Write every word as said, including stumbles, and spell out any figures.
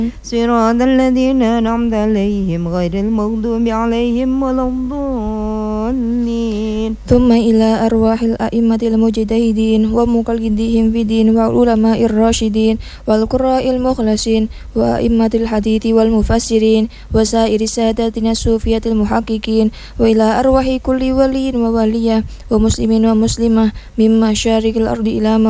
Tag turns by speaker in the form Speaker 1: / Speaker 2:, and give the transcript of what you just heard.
Speaker 1: صراط الذين أنعمت عليهم غير المغضوب عليهم ولا الضالين.
Speaker 2: ثم إلى أرواح الأئمة المجتهدين ومقلديهم في الدين والعلماء الراشدين والقراء المخلصين وأئمة الحديث والمفسرين وسائر ساداتنا الصوفية المحققين، وإلى أرواح كل ولي وولية ومسلم ومسلمة من مشارق الأرض إلى